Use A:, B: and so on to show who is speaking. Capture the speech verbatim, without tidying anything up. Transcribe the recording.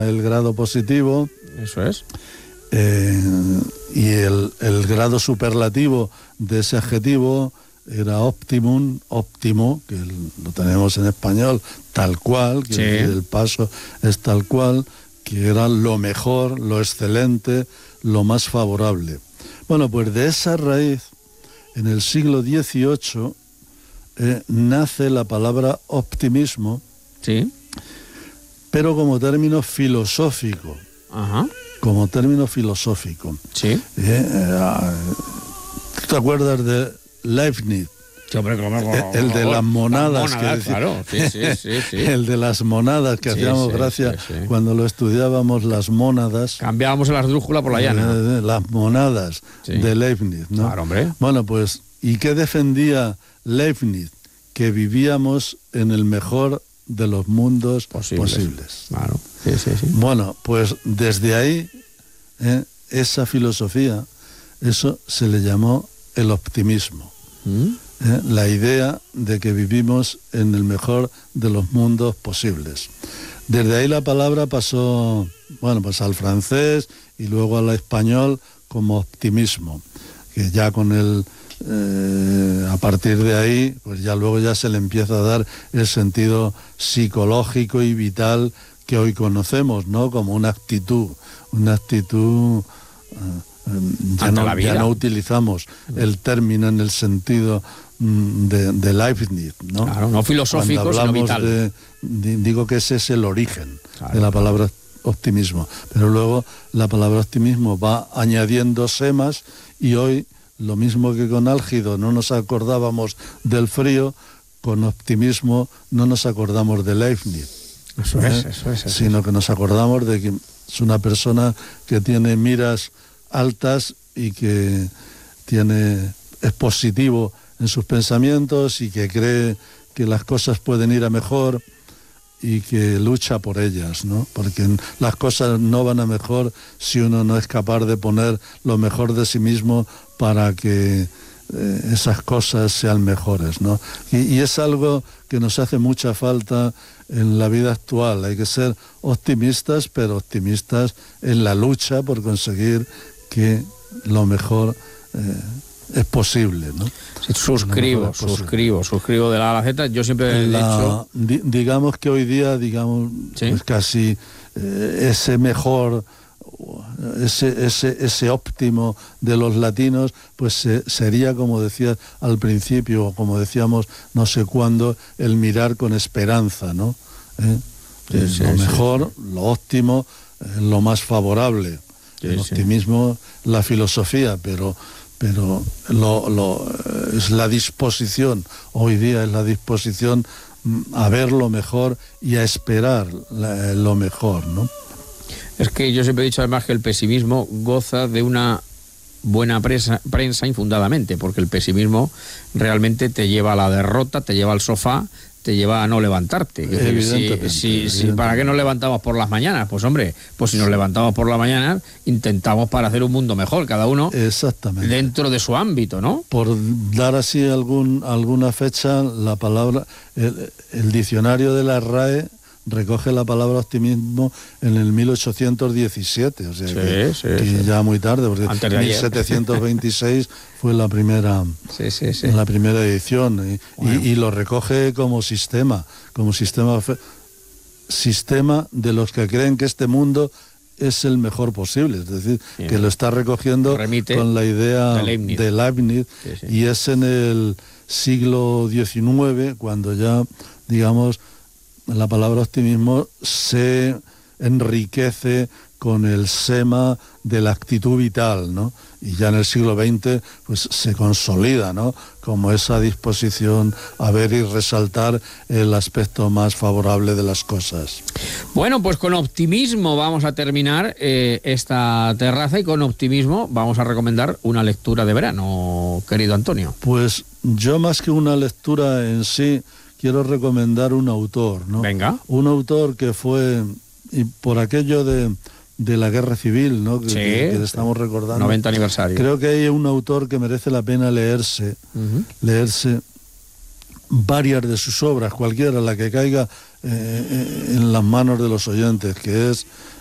A: el grado positivo.
B: Eso es.
A: Eh, y el, el grado superlativo de ese adjetivo era optimum, óptimo, que lo tenemos en español, tal cual, que
B: sí.
A: el paso es tal cual, que era lo mejor, lo excelente, lo más favorable. Bueno, pues de esa raíz, en el siglo dieciocho, eh, nace la palabra optimismo,
B: sí.
A: pero como término filosófico.
B: Ajá.
A: Como término filosófico.
B: Sí.
A: Eh, eh, ¿Tú te acuerdas de Leibniz?
B: Sí, hombre, claro, claro,
A: el de las monadas,
B: las monadas
A: que decía,
B: claro, sí, sí, sí, sí.
A: el de las monadas, que
B: sí,
A: hacíamos
B: sí,
A: gracia
B: sí, sí.
A: cuando lo estudiábamos, las mónadas.
B: Cambiábamos la esdrújula por la llana.
A: Eh, las monadas
B: sí.
A: de Leibniz, ¿no?
B: Claro, hombre.
A: Bueno, pues, ¿y qué defendía Leibniz? Que vivíamos en el mejor de los mundos posibles. posibles.
B: Claro, sí, sí, sí.
A: Bueno, pues desde ahí, eh, esa filosofía, eso se le llamó el optimismo. ¿Mm? Eh, la idea de que vivimos en el mejor de los mundos posibles. Desde ahí la palabra pasó, bueno, pues al francés y luego al español como optimismo, que ya con el, eh, a partir de ahí, pues ya luego ya se le empieza a dar el sentido psicológico y vital que hoy conocemos, ¿no? Como una actitud, una actitud... Eh, ya, no, ya no utilizamos el término en el sentido de, de Leibniz, ¿no?
B: Claro, no filosófico, sino vital.
A: De, de, digo que ese es el origen
B: claro,
A: de la palabra optimismo, pero luego la palabra optimismo va añadiéndose más y hoy, lo mismo que con álgido no nos acordábamos del frío, con optimismo no nos acordamos de Leibniz.
B: Eso
A: ¿eh?
B: es, eso es. Eso
A: sino
B: es.
A: que nos acordamos de que es una persona que tiene miras altas y que tiene, es positivo en sus pensamientos y que cree que las cosas pueden ir a mejor y que lucha por ellas, ¿no? Porque las cosas no van a mejor si uno no es capaz de poner lo mejor de sí mismo para que eh, esas cosas sean mejores, ¿no? Y, y es algo que nos hace mucha falta en la vida actual. Hay que ser optimistas, pero optimistas en la lucha por conseguir que lo mejor eh, es posible, ¿no?
B: Sí, suscribo, suscribo, suscribo de la A a la Z. Yo siempre he
A: la,
B: dicho...
A: Di, digamos que hoy día, digamos, ¿sí? Pues casi eh, ese mejor, ese, ese, ese óptimo de los latinos, pues eh, sería, como decía al principio, como decíamos no sé cuándo, el mirar con esperanza, ¿no? ¿Eh?
B: Sí, sí,
A: lo
B: sí,
A: mejor,
B: sí.
A: lo óptimo, eh, lo más favorable.
B: Sí,
A: el
B: sí.
A: optimismo, la filosofía, pero pero lo, lo, es la disposición, hoy día es la disposición a ver lo mejor y a esperar la, lo mejor, ¿no?
B: Es que yo siempre he dicho además que el pesimismo goza de una buena prensa, prensa infundadamente, porque el pesimismo realmente te lleva a la derrota, te lleva al sofá, te lleva a no levantarte.
A: Evidentemente,
B: si, si,
A: evidentemente.
B: Si, ¿para qué nos levantamos por las mañanas? Pues hombre, pues si nos levantamos por la mañana, intentamos para hacer un mundo mejor, cada uno
A: exactamente
B: dentro de su ámbito, ¿no?
A: Por dar así algún alguna fecha, la palabra, el, el diccionario de la R A E recoge la palabra optimismo en el mil ochocientos diecisiete, o sea
B: sí,
A: que,
B: sí,
A: que
B: sí.
A: ya muy tarde, porque en mil setecientos veintiséis fue la primera,
B: sí, sí, sí.
A: la primera edición y,
B: bueno.
A: y, y lo recoge como sistema, como sistema, sistema de los que creen que este mundo es el mejor posible, es decir, sí, que lo está recogiendo
B: remite
A: con la idea de Leibniz, de Leibniz sí, sí. Y es en el siglo diecinueve cuando ya, digamos, la palabra optimismo se enriquece con el sema de la actitud vital, ¿no? Y ya en el siglo veinte pues se consolida, ¿no? Como esa disposición a ver y resaltar el aspecto más favorable de las cosas.
B: Bueno, pues con optimismo vamos a terminar eh, esta terraza y con optimismo vamos a recomendar una lectura de verano, querido Antonio.
A: Pues yo más que una lectura en sí, quiero recomendar un autor, ¿no?
B: Venga.
A: Un autor que fue, y por aquello de, de la guerra civil, ¿no? Que,
B: sí,
A: que, que estamos recordando.
B: noventa aniversario.
A: Creo que hay un autor que merece la pena leerse, uh-huh. leerse varias de sus obras, cualquiera, la que caiga eh, en las manos de los oyentes, que es